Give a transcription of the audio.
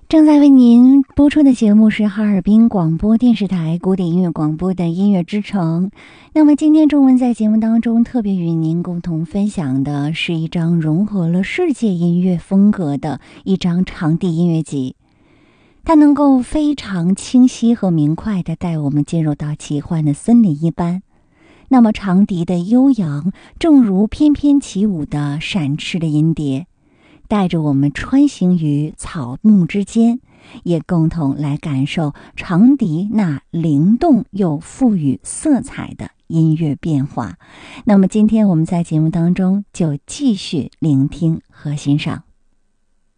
正在为您播出的节目是哈尔滨广播电视台古典音乐广播的音乐之城。那么今天中文在节目当中特别与您共同分享的是一张融合了世界音乐风格的一张长笛音乐集，它能够非常清晰和明快地带我们进入到奇幻的森林一般。那么长笛的悠扬正如翩翩起舞的闪翅的音蝶，带着我们穿行于草木之间，也共同来感受长笛那灵动又赋予色彩的音乐变化。那么今天我们在节目当中就继续聆听和欣赏。